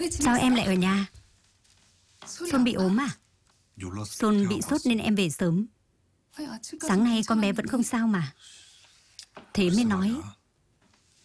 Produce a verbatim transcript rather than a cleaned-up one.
Sao em lại ở nhà? Xuân bị ốm à? Xuân bị sốt nên em về sớm. Sáng nay con bé vẫn không sao mà. Thế mới nói